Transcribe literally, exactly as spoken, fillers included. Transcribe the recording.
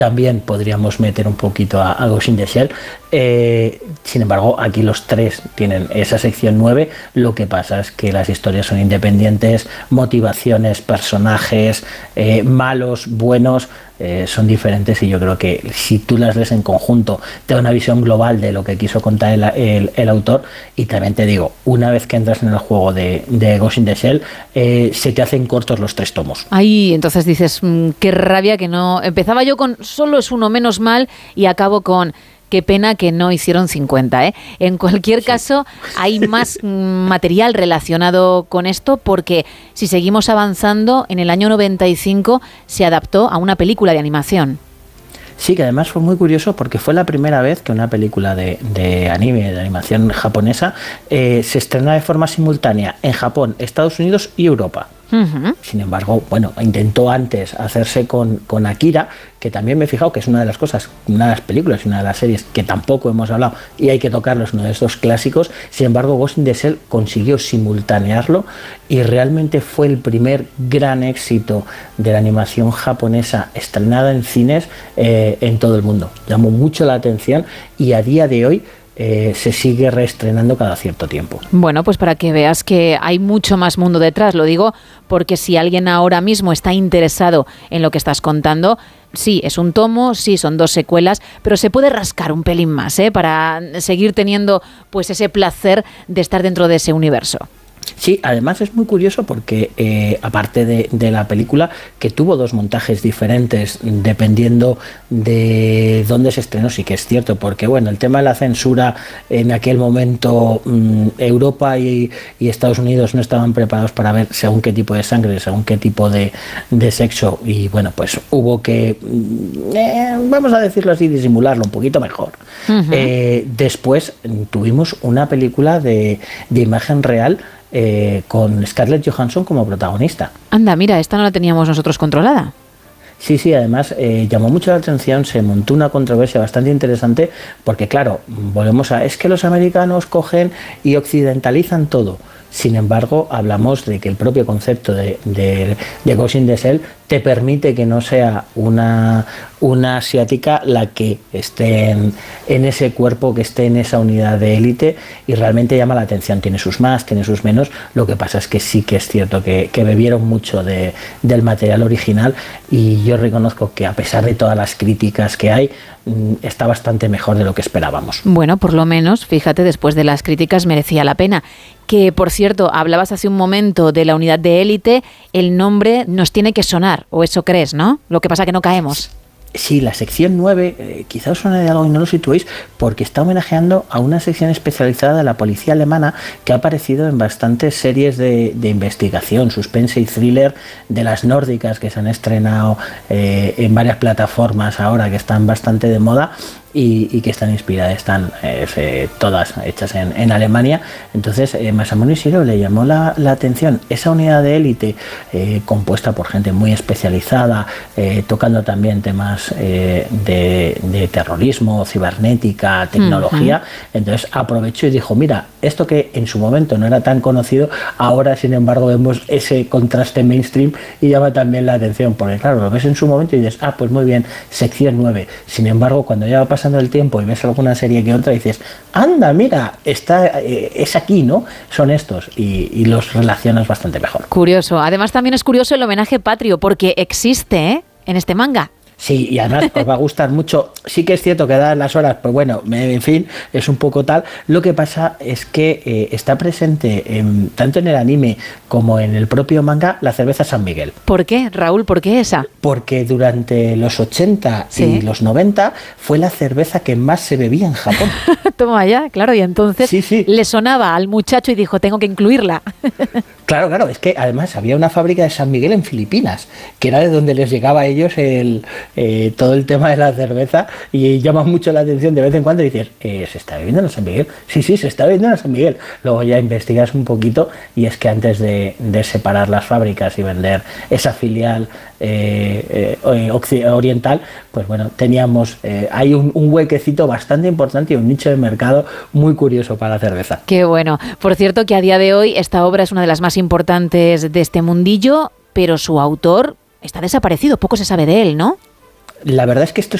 También podríamos meter un poquito a, a Ghost in the Shell. Eh, sin embargo, aquí los tres tienen esa sección nueve. Lo que pasa es que las historias son independientes, motivaciones, personajes, eh, malos, buenos, eh, son diferentes, y yo creo que si tú las ves en conjunto te da una visión global de lo que quiso contar el, el, el autor. Y también te digo, una vez que entras en el juego de, de Ghost in the Shell, eh, se te hacen cortos los tres tomos. Ahí entonces dices, mmm, qué rabia que no... Empezaba yo con solo es uno menos mal y acabo con... Qué pena que no hicieron cincuenta, ¿eh? En cualquier sí. caso, hay más material relacionado con esto, porque si seguimos avanzando, en el año noventa y cinco se adaptó a una película de animación. Sí, que además fue muy curioso porque fue la primera vez que una película de, de anime, de animación japonesa, eh, se estrenó de forma simultánea en Japón, Estados Unidos y Europa. Uh-huh. Sin embargo, bueno, intentó antes hacerse con, con Akira, que también me he fijado que es una de las cosas, una de las películas y una de las series que tampoco hemos hablado y hay que tocarlo, es uno de estos clásicos. Sin embargo, Ghost in the Shell consiguió simultanearlo y realmente fue el primer gran éxito de la animación japonesa estrenada en cines eh, en todo el mundo. Llamó mucho la atención y a día de hoy Eh, se sigue reestrenando cada cierto tiempo. Bueno, pues para que veas que hay mucho más mundo detrás, lo digo porque si alguien ahora mismo está interesado en lo que estás contando, sí, es un tomo, sí, son dos secuelas, pero se puede rascar un pelín más, ¿eh? Para seguir teniendo pues ese placer de estar dentro de ese universo. Sí, además es muy curioso porque eh, aparte de, de la película, que tuvo dos montajes diferentes dependiendo de dónde se estrenó, sí que es cierto, porque bueno, el tema de la censura en aquel momento, mmm, Europa y, y Estados Unidos no estaban preparados para ver según qué tipo de sangre, según qué tipo de, de sexo, y bueno, pues hubo que, eh, vamos a decirlo así, disimularlo un poquito mejor. Uh-huh. Eh, después tuvimos una película de, de imagen real, Eh, con Scarlett Johansson como protagonista. Anda, mira, esta no la teníamos nosotros controlada. Sí, sí, además eh, llamó mucho la atención, se montó una controversia bastante interesante, porque claro, volvemos a, es que los americanos cogen y occidentalizan todo. Sin embargo, hablamos de que el propio concepto de, de, de Ghost in the Shell te permite que no sea una, una asiática la que esté en, en ese cuerpo, que esté en esa unidad de élite, y realmente llama la atención. Tiene sus más, tiene sus menos. Lo que pasa es que sí que es cierto que, que bebieron mucho de, del material original, y yo reconozco que a pesar de todas las críticas que hay, está bastante mejor de lo que esperábamos. Bueno, por lo menos, fíjate, después de las críticas merecía la pena. Que, por cierto, hablabas hace un momento de la unidad de élite, el nombre nos tiene que sonar, o eso crees, ¿no? Lo que pasa que no caemos. Sí, la sección nueve, eh, quizá os suene de algo y no lo situéis, porque está homenajeando a una sección especializada de la policía alemana que ha aparecido en bastantes series de, de investigación, suspense y thriller de las nórdicas que se han estrenado eh, en varias plataformas ahora, que están bastante de moda. Y, y que están inspiradas, están eh, todas hechas en, en Alemania. Entonces eh, Masamune Shirow le llamó la, la atención esa unidad de élite eh, compuesta por gente muy especializada, eh, tocando también temas eh, de, de terrorismo, cibernética, tecnología. Uh-huh. Entonces aprovechó y dijo, mira, esto que en su momento no era tan conocido, ahora sin embargo vemos ese contraste mainstream y llama también la atención, porque claro, lo ves en su momento y dices, ah, pues muy bien, sección nueve. Sin embargo, cuando ya va pasando el tiempo y ves alguna serie que otra, dices, anda, mira, está, eh, es aquí, ¿no? Son estos, y, y los relacionas bastante mejor. Curioso. Además también es curioso el homenaje patrio, porque existe, ¿eh?, en este manga. Sí, y además os va a gustar mucho. Sí que es cierto que dadas las horas, pues bueno, en fin, es un poco tal. Lo que pasa es que eh, está presente en, tanto en el anime como en el propio manga la cerveza San Miguel. ¿Por qué, Raúl? ¿Por qué esa? Porque durante los ochenta ¿sí? y los noventa fue la cerveza que más se bebía en Japón. Toma ya, claro, y entonces sí, sí. le sonaba al muchacho y dijo, tengo que incluirla. Claro, claro, es que además había una fábrica de San Miguel en Filipinas, que era de donde les llegaba a ellos el, eh, todo el tema de la cerveza, y llama mucho la atención de vez en cuando y dices, eh, ¿se está bebiendo en San Miguel? Sí, sí, se está bebiendo en San Miguel. Luego ya investigas un poquito y es que antes de, de separar las fábricas y vender esa filial eh, eh, oriental, pues bueno, teníamos, eh, hay un, un huequecito bastante importante y un nicho de mercado muy curioso para la cerveza. Qué bueno. Por cierto que a día de hoy esta obra es una de las más importantes de este mundillo, pero su autor está desaparecido, poco se sabe de él, ¿no? La verdad es que esto